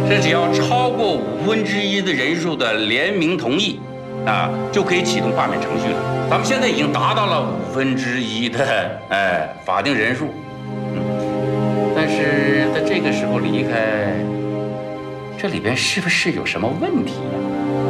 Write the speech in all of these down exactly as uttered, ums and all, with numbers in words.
是只要超过五分之一的人数的联名同意，啊，就可以启动罢免程序了。咱们现在已经达到了五分之一的哎法定人数，嗯，但是在这个时候离开，这里边是不是有什么问题呀？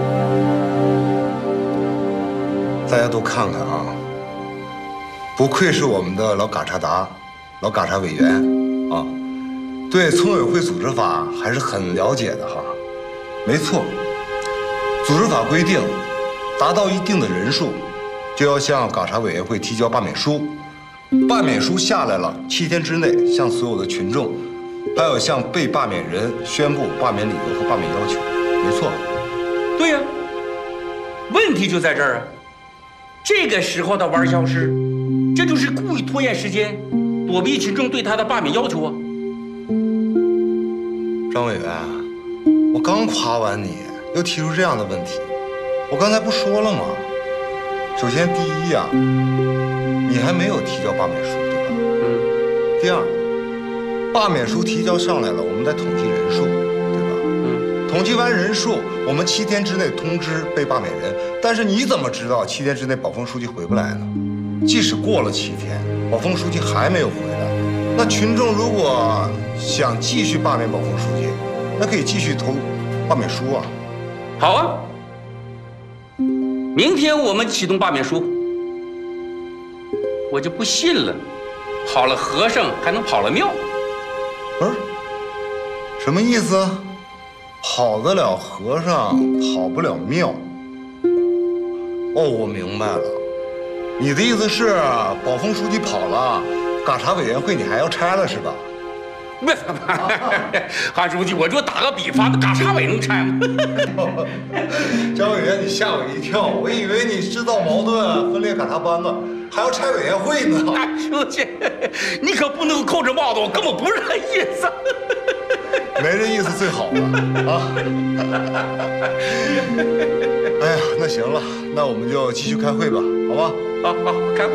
大家都看看啊，不愧是我们的老嘎查达、老嘎查委员啊，对村委会组织法还是很了解的哈。没错，组织法规定，达到一定的人数，就要向嘎查委员会提交罢免书。罢免书下来了，七天之内向所有的群众，还有向被罢免人宣布罢免理由和罢免要求。没错。 对呀，问题就在这儿啊！这个时候他玩消失，这就是故意拖延时间，躲避群众对他的罢免要求啊！ 张委员，我刚夸完你，又提出这样的问题，我刚才不说了吗？首先，第一呀、啊，你还没有提交罢免书，对吧？嗯。第二，罢免书提交上来了，我们再统计人数，对吧？嗯。统计完人数，我们七天之内通知被罢免人。但是你怎么知道七天之内保丰书记回不来呢？即使过了七天，保丰书记还没有回来，那群众如果想继续罢免保丰书记，那可以继续投罢免书啊。 好啊，明天我们启动罢免书。我就不信了，跑了和尚还能跑了庙？ 不是，什么意思？跑得了和尚，跑不了庙。哦，我明白了，你的意思是保丰书记跑了，嘎查委员会你还要拆了是吧？ 不是，韩书记，我就打个比方，嘎查委能拆吗？ 张委员，你吓我一跳，我以为你制造矛盾，分裂嘎查班子，还要拆委员会呢。 韩书记，你可不能扣着帽子，我根本不是这意思。 没这意思最好了啊！哎呀，那行了，那我们就继续开会吧，好吧？ 好好开会。